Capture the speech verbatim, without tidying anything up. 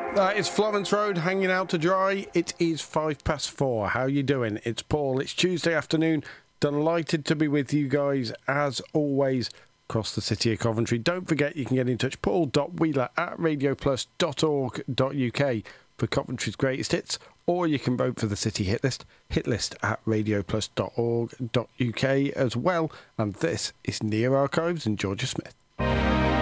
Uh, it's Florence Road, hanging out to dry. It is five past four. How you doing? It's Paul. It's Tuesday afternoon. Delighted to be with you guys, as always, across the city of Coventry. Don't forget, you can get in touch, paul dot wheeler at radioplus dot org dot uk for Coventry's greatest hits, or you can vote for the city hit list, hitlist at radioplus dot org dot uk as well. And this is Near Archives and Georgia Smith.